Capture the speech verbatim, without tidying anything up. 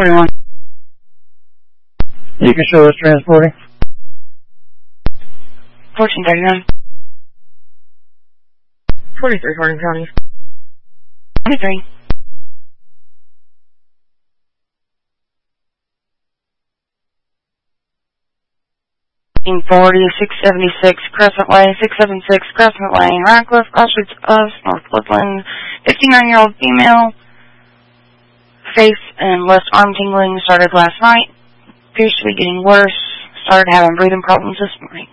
twenty-one. You can show us transporting. fourteen thirty-nine. twenty-three Hardin County. twenty-three. forty, six seventy-six Crescent Way, six seventy-six Crescent Lane, Radcliffe, Crossroads of North Woodland. fifty-nine-year-old female. Face and left arm tingling started last night. Appears to be getting worse. Started having breathing problems this morning.